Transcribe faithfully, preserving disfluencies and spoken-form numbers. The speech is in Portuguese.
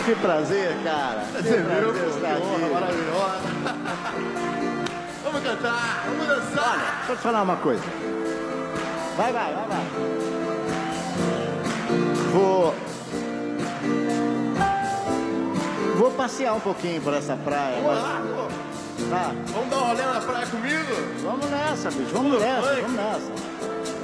Que prazer, cara. Você viu? estar aqui. Maravilhosa. Vamos cantar, vamos dançar. Olha, deixa eu te falar uma coisa. Vai, vai, vai, vai. Vou... Vou passear um pouquinho por essa praia. Vamos mas... lá, pô. Tá. Vamos dar um rolê na praia comigo? Vamos nessa, bicho. Vamos Vamos, nessa, vai. vamos nessa.